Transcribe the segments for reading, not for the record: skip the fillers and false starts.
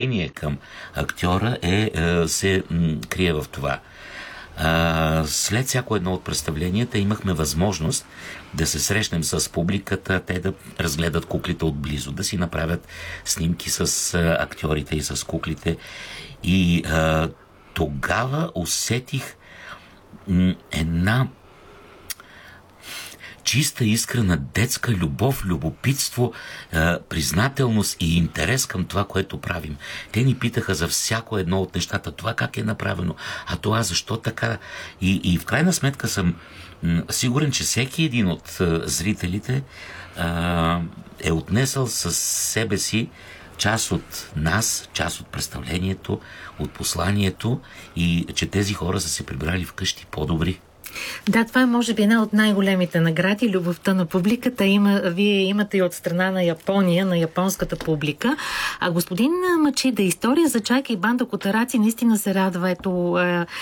уважение към актьора се крие в това. След всяко едно от представленията имахме възможност да се срещнем с публиката, те да разгледат куклите отблизо, да си направят снимки с актьорите и с куклите. И тогава усетих една чиста искра на детска любов, любопитство, признателност и интерес към това, което правим. Те ни питаха за всяко едно от нещата, това как е направено, а това защо така. И в крайна сметка съм сигурен, че всеки един от зрителите е отнесъл със себе си част от нас, част от представлението, от посланието и че тези хора са се прибрали вкъщи по-добри. Да, това е може би една от най-големите награди, любовта на публиката. Вие имате и от страна на Япония, на японската публика. А господин Мачида, история за Чайка и банда Котараци наистина се радва. Ето,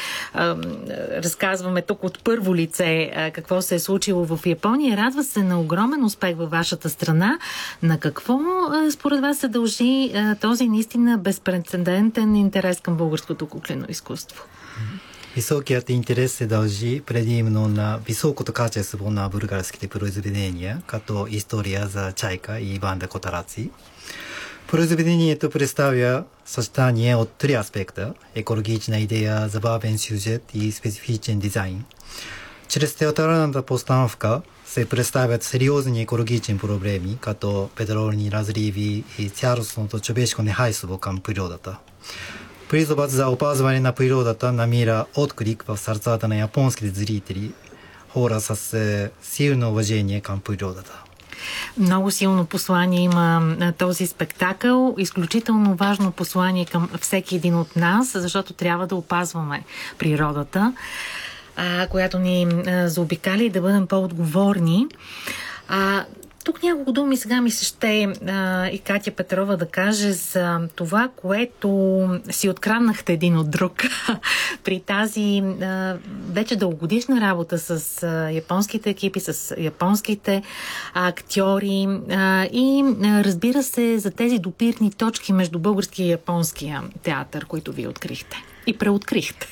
разказваме тук от първо лице какво се е случило в Япония. Радва се на огромен успех във вашата страна. На какво според вас се дължи този наистина безпрецедентен интерес към българското куклено изкуство? Високият интерес се дължи предимно на високото качество на българските произведения, като история за Чайка и банда Котараци. Произведението представя съчетание от три аспекта – екологична идея, забавен сюжет и специфичен дизайн. Чрез театралната постановка се представят сериозни екологични проблеми, като петролни разриви и цялостното човешко нехайство към природата. Призовът за опазване на природата намира отклик в сърцата на японските зрители, хора с силно уважение към природата. Много силно послание има този спектакъл, изключително важно послание към всеки един от нас, защото трябва да опазваме природата, която ни заобикаля и да бъдем по-отговорни. Тук няколко думи сега ми се ще и Катя Петрова да каже за това, което си откраднахте един от друг при тази вече дългогодишна работа с японските екипи, с японските актьори и разбира се за тези допирни точки между българския и японския театър, които вие открихте и преоткрихте.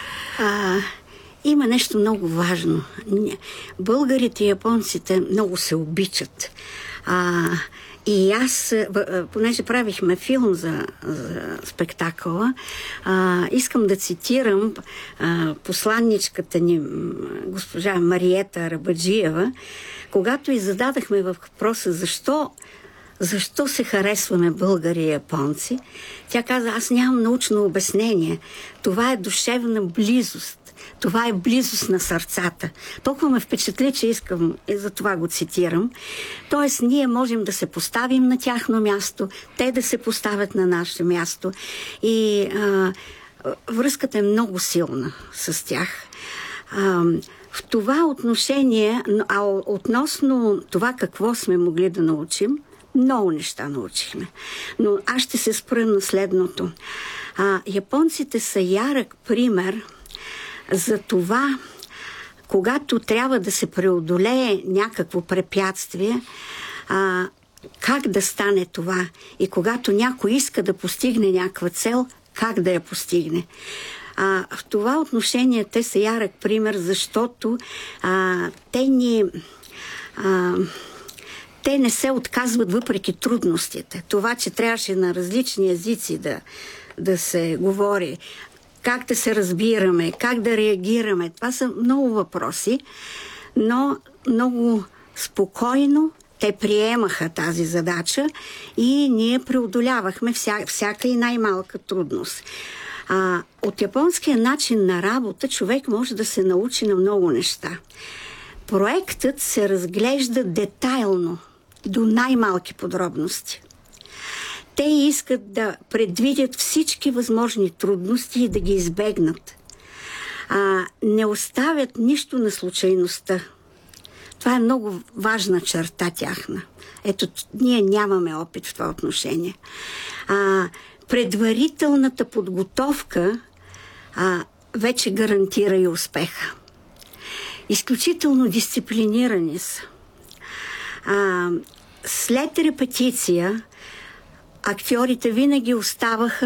Има нещо много важно. Българите и японците много се обичат. И аз, понеже правихме филм за спектакъла, искам да цитирам посланничката ни, госпожа Мариета Рабаджиева, когато и зададахме въпроса защо се харесваме българи и японци, тя каза, аз нямам научно обяснение. Това е душевна близост. Това е близост на сърцата. Толкова ме впечатли, че искам и за това го цитирам. Тоест, ние можем да се поставим на тяхно място, те да се поставят на наше място. И връзката е много силна с тях. В това отношение, относно това какво сме могли да научим, много неща научихме. Но аз ще се спра на следното. Японците са ярък пример за това, когато трябва да се преодолее някакво препятствие, как да стане това и когато някой иска да постигне някаква цел, как да я постигне. В това отношение те са ярък пример, защото те не се отказват въпреки трудностите. Това, че трябваше на различни езици да се говори, как да се разбираме, как да реагираме. Това са много въпроси, но много спокойно те приемаха тази задача и ние преодолявахме всяка и най-малка трудност. От японския начин на работа човек може да се научи на много неща. Проектът се разглежда детайлно, до най-малки подробности. Те искат да предвидят всички възможни трудности и да ги избегнат. Не оставят нищо на случайността. Това е много важна черта тяхна. Ето, ние нямаме опит в това отношение. Предварителната подготовка вече гарантира и успеха. Изключително дисциплинирани са. След репетиция актьорите винаги оставаха